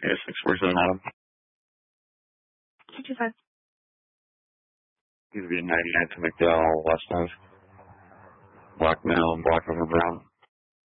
Yeah, 647 Adam. 225. He's be 99 to McDowell, West Coast. Black male, black over brown.